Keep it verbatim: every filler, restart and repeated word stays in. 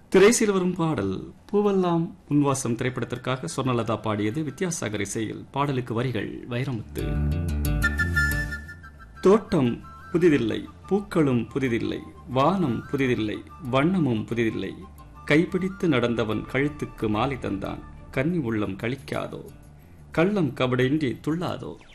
திரைசில் வரும் பாடல் பூவெல்லாம் உன்வாசம் திரைப்படத்திற்காக சொர்ணலதா பாடியது. வித்யாசாகர் இசையில். பாடலுக்கு வரிகள் வைரமுத்து. தோட்டம் புதிதில்லை, பூக்களும் புதிதில்லை, வானம் புதிதில்லை, வண்ணமும் புதிதில்லை, கைப்பிடித்து நடந்தவன் கழுத்துக்கு மாலை தந்தான், கன்னி உள்ளம் கழிக்காதோ, கள்ளம் கபடின்றி துள்ளாதோ.